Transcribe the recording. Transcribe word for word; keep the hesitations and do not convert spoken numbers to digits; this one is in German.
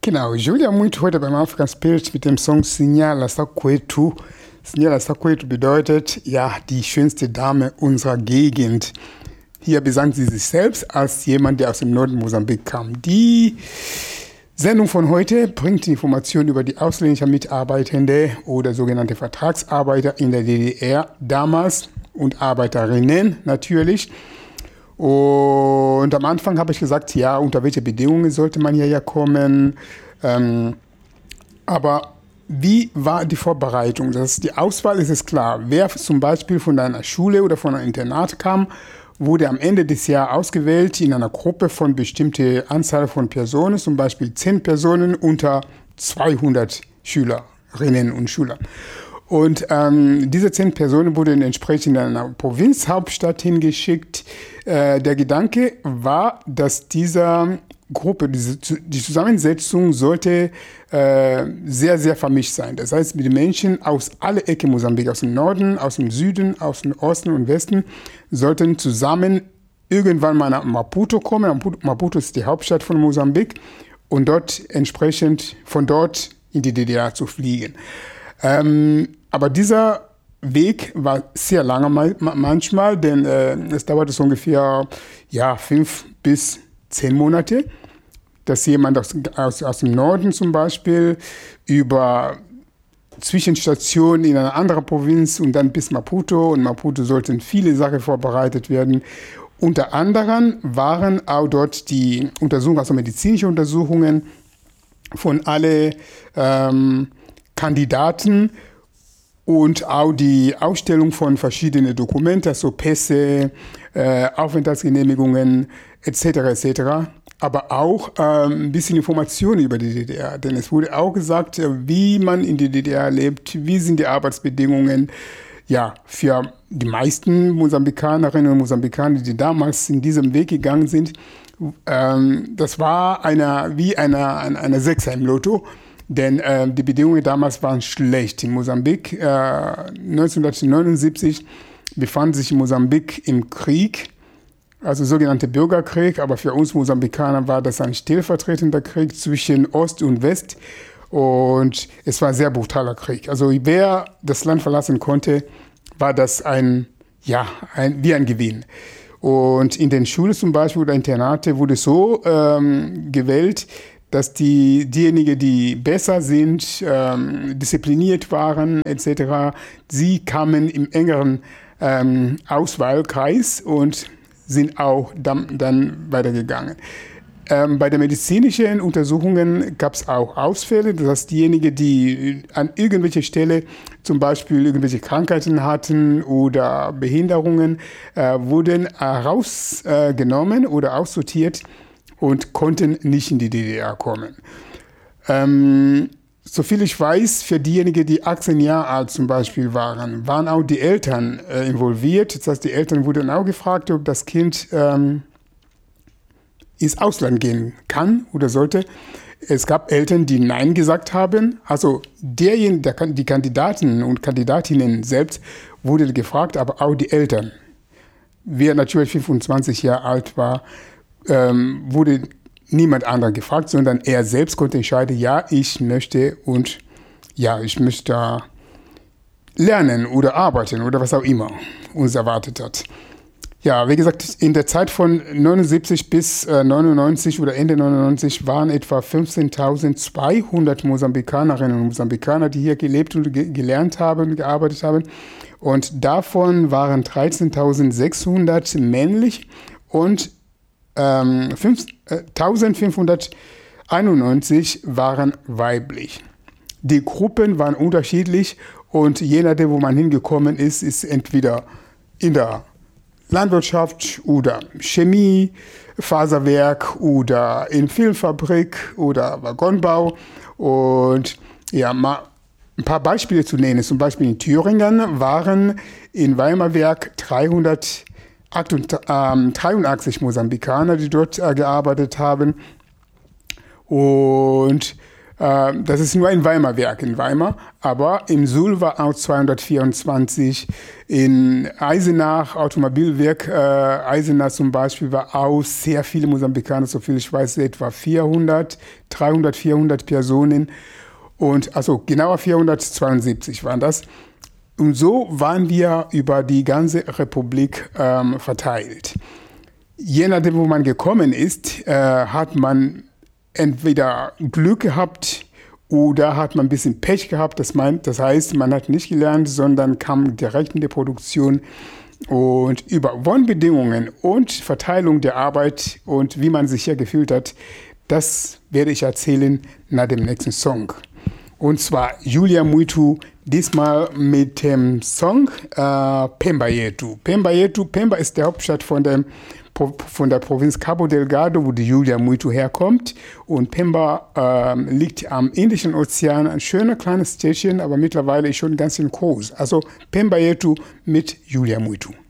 Genau, Julia Muito heute beim African Spirit mit dem Song Sinyala Sakwetu. Sinyala Sakwetu bedeutet, ja, die schönste Dame unserer Gegend. Hier besangt sie sich selbst als jemand, der aus dem Norden Mosambik kam. Die Sendung von heute bringt Informationen über die ausländischen Mitarbeitende oder sogenannte Vertragsarbeiter in der D D R damals und Arbeiterinnen natürlich. Und am Anfang habe ich gesagt, ja, unter welche Bedingungen sollte man hierher kommen. Ähm, aber wie war die Vorbereitung? Das, die Auswahl ist es klar. Wer zum Beispiel von einer Schule oder von einem Internat kam, wurde am Ende des Jahres ausgewählt in einer Gruppe von bestimmter Anzahl von Personen, zum Beispiel zehn Personen unter zweihundert Schülerinnen und Schüler. Und ähm, diese zehn Personen wurden entsprechend in einer Provinzhauptstadt hingeschickt. Äh, der Gedanke war, dass diese Gruppe, diese, die Zusammensetzung sollte äh, sehr, sehr vermischt sein. Das heißt, die Menschen aus aller Ecke Mosambik, aus dem Norden, aus dem Süden, aus dem Osten und Westen, sollten zusammen irgendwann mal nach Maputo kommen. Maputo ist die Hauptstadt von Mosambik und dort entsprechend von dort in die D D R zu fliegen. Ähm, aber dieser Weg war sehr lange manchmal, denn äh, es dauerte so ungefähr ja, fünf bis zehn Monate, dass jemand aus, aus, aus dem Norden zum Beispiel über Zwischenstationen in einer anderen Provinz und dann bis Maputo. Und Maputo sollten viele Sachen vorbereitet werden. Unter anderem waren auch dort die Untersuchungen, also medizinische Untersuchungen von allen ähm, Kandidaten und auch die Ausstellung von verschiedenen Dokumenten, also Pässe, äh, Aufenthaltsgenehmigungen et cetera et cetera. Aber auch ähm, ein bisschen Informationen über die D D R. Denn es wurde auch gesagt, wie man in der D D R lebt, wie sind die Arbeitsbedingungen. Ja, für die meisten Mosambikanerinnen und Mosambikaner, die damals in diesem Weg gegangen sind, ähm, das war eine, wie eine, eine, eine Sechser im Lotto. Denn äh, die Bedingungen damals waren schlecht. In Mosambik äh, neunzehnhundertneunundsiebzig befand sich Mosambik im Krieg, also sogenannter Bürgerkrieg. Aber für uns Mosambikaner war das ein stellvertretender Krieg zwischen Ost und West. Und es war ein sehr brutaler Krieg. Also wer das Land verlassen konnte, war das ein, ja, ein, wie ein Gewinn. Und in den Schulen zum Beispiel oder Internate wurde so ähm, gewählt, dass die, diejenigen, die besser sind, ähm, diszipliniert waren et cetera, sie kamen im engeren ähm, Auswahlkreis und sind auch dann, dann weitergegangen. Ähm, bei den medizinischen Untersuchungen gab es auch Ausfälle, das heißt, diejenigen, die an irgendwelcher Stelle zum Beispiel irgendwelche Krankheiten hatten oder Behinderungen, äh, wurden herausgenommen äh, oder aussortiert und konnten nicht in die D D R kommen. Ähm, soviel ich weiß, für diejenigen, die achtzehn Jahre alt zum Beispiel waren, waren auch die Eltern äh, involviert. Das heißt, die Eltern wurden auch gefragt, ob das Kind ähm, ins Ausland gehen kann oder sollte. Es gab Eltern, die Nein gesagt haben. Also derjenige, der, die Kandidaten und Kandidatinnen selbst wurden gefragt, aber auch die Eltern. Wer natürlich fünfundzwanzig Jahre alt war, Ähm, wurde niemand anderer gefragt, sondern er selbst konnte entscheiden, ja, ich möchte und ja, ich möchte lernen oder arbeiten oder was auch immer uns erwartet hat. Ja, wie gesagt, in der Zeit von neunundsiebzig bis äh, neunundneunzig oder Ende neunundneunzig waren etwa fünfzehntausendzweihundert Mosambikanerinnen und Mosambikaner, die hier gelebt und ge- gelernt haben und gearbeitet haben. Und davon waren dreizehntausendsechshundert männlich und Ähm, eintausendfünfhunderteinundneunzig waren weiblich. Die Gruppen waren unterschiedlich und je nachdem, wo man hingekommen ist, ist entweder in der Landwirtschaft oder Chemie, Faserwerk oder in Filmfabrik oder Waggonbau. Und ja, mal ein paar Beispiele zu nennen. Zum Beispiel in Thüringen waren in Weimarwerk dreihundertdreiundachtzig Mosambikaner, die dort äh, gearbeitet haben. Und Äh, das ist nur ein Weimar-Werk in Weimar, aber im Suhl war auch zweihundertvierundzwanzig, in Eisenach, Automobilwerk äh, Eisenach zum Beispiel, war auch sehr viele Mosambikaner, so viel ich weiß, etwa vierhundert, dreihundert, vierhundert Personen. Und also genauer vierhundertzweiundsiebzig waren das. Und so waren wir über die ganze Republik ähm, verteilt. Je nachdem, wo man gekommen ist, äh, hat man entweder Glück gehabt oder hat man ein bisschen Pech gehabt. Das, meint, das heißt, man hat nicht gelernt, sondern kam direkt in die Produktion. Und über Wohnbedingungen und Verteilung der Arbeit und wie man sich hier gefühlt hat, das werde ich erzählen nach dem nächsten Song. Und zwar Julia Mwitu, diesmal mit dem Song äh, Pemba Yetu. Pemba Yetu, Pemba ist der Hauptstadt von, dem, von der Provinz Cabo Delgado, wo die Julia Mwitu herkommt. Und Pemba äh, liegt am Indischen Ozean, ein schöner kleines Städtchen, aber mittlerweile ist schon ganz schön groß. Also Pemba Yetu mit Julia Mwitu.